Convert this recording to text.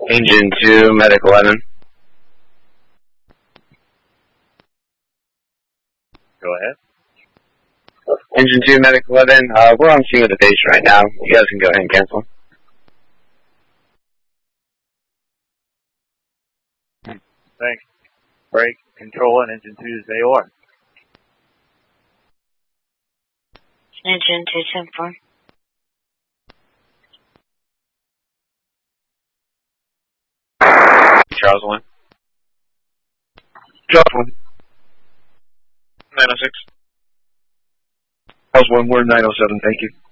Engine 2, Medic 11. Go ahead. Engine 2, Medic 11. We're on scene with the base right now. You guys can go ahead and cancel. Thanks. Break, control, and engine 2 is AOR. Engine 2, 10-4. Charles 1. Charles 1. 906. Charles 1, we're 907, thank you.